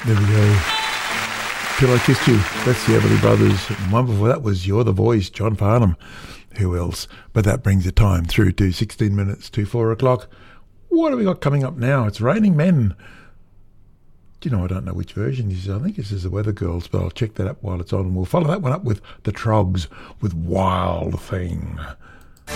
There we go. Till I Kissed You. That's the Everly Brothers. One before that was You're the Voice, John Farnham. Who else? But that brings the time through to 16 minutes to 4 o'clock. What have we got coming up now? It's Raining Men. Do you know, I don't know which version this is. I think this is the Weather Girls, but I'll check that up while it's on. And we'll follow that one up with the Trogs with Wild Thing.